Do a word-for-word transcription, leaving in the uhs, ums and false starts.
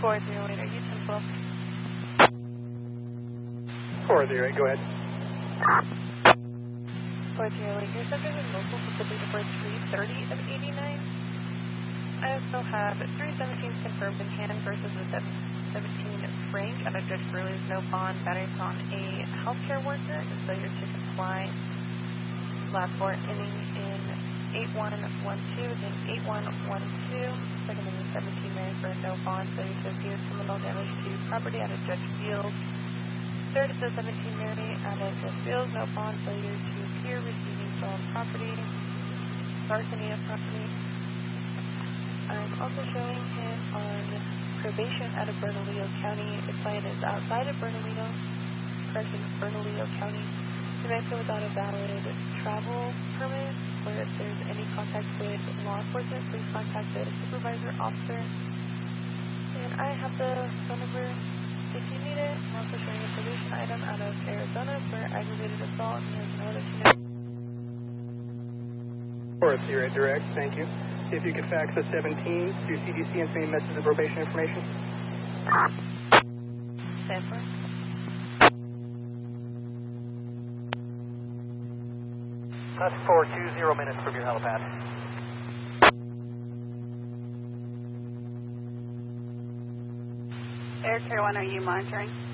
four zero eight, are you ten twelve? four zero eight, go ahead. four zero eight, your subject is local with the date of birth three thirty of eighty-nine. I also have three seventeens confirmed in hand versus the seventeen Frank out of Judge Burley's no bond batteries on a healthcare worker and failure to comply. Last four inning in eight one one two, then eight one one two. Second inning seventeen Mary for no bond, failure to appear criminal damage to property out of Judge Fields. Third is the seventeen Mary out of Judge Fields, no bond, failure to appear, receiving stolen property, larceny of property. I'm also showing him on probation out of Bernalillo County. The client is outside of Bernalillo, correction, Bernalillo County. Convicted without a valid travel permit, or if there's any contact with law enforcement, please contact the supervisor officer. And I have the phone number if you need it. I'm also showing a probation item out of Arizona for aggravated assault, and he has no other to know. four zero eight direct, thank you. See if you could fax the seventeen to C D C and send me a message of probation information. Stanford. That's four two zero minutes from your helipad. Air Care one, are you monitoring?